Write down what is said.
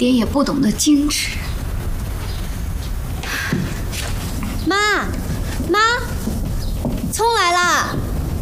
点也不懂得矜持。 妈，葱来啦！